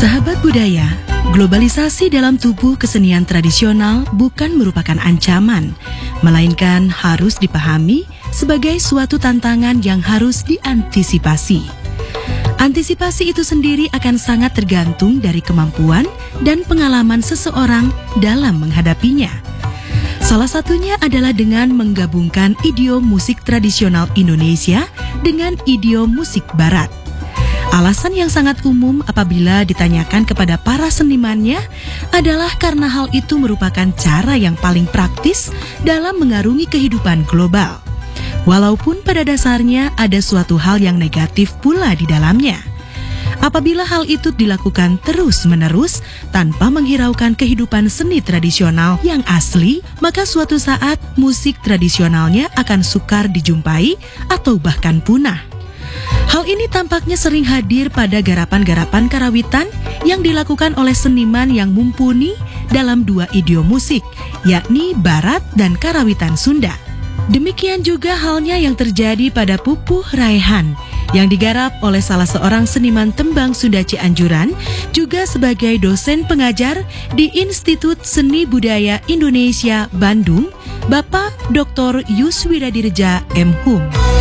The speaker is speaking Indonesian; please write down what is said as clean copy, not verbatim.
Sahabat budaya, globalisasi dalam tubuh kesenian tradisional bukan merupakan ancaman, melainkan harus dipahami sebagai suatu tantangan yang harus diantisipasi. Antisipasi itu sendiri akan sangat tergantung dari kemampuan dan pengalaman seseorang dalam menghadapinya. Salah satunya adalah dengan menggabungkan idiom musik tradisional Indonesia dengan idiom musik Barat. Alasan yang sangat umum apabila ditanyakan kepada para senimannya adalah karena hal itu merupakan cara yang paling praktis dalam mengarungi kehidupan global. Walaupun pada dasarnya ada suatu hal yang negatif pula di dalamnya. Apabila hal itu dilakukan terus-menerus tanpa menghiraukan kehidupan seni tradisional yang asli, maka suatu saat musik tradisionalnya akan sukar dijumpai atau bahkan punah. Hal ini tampaknya sering hadir pada garapan-garapan karawitan yang dilakukan oleh seniman yang mumpuni dalam dua idiom musik, yakni Barat dan Karawitan Sunda. Demikian juga halnya yang terjadi pada Pupuh Raihan yang digarap oleh salah seorang seniman tembang Sunda Cianjuran, juga sebagai dosen pengajar di Institut Seni Budaya Indonesia Bandung, Bapak Dr. Yuswira Dirja M. Hum.